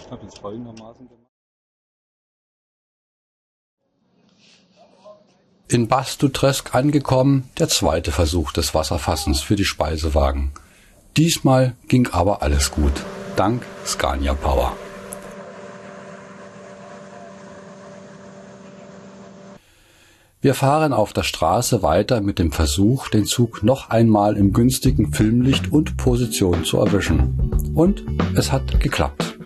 Ich habe jetzt folgendermaßen gemacht. In Bastutresk angekommen, der zweite Versuch des Wasserfassens für die Speisewagen. Diesmal ging aber alles gut, dank Scania Power. Wir fahren auf der Straße weiter mit dem Versuch, den Zug noch einmal im günstigen Filmlicht und Position zu erwischen. Und es hat geklappt.